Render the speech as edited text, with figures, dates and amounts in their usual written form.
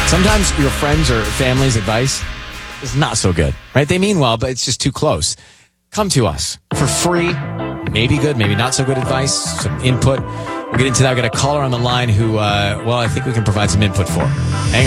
Sometimes your friends or family's advice is not so good, right? They mean well, but it's just too close. Come to us for free. Maybe good, maybe not so good advice, some input. We'll get into that. I've got a caller on the line who, I think we can provide some input for. Hang on.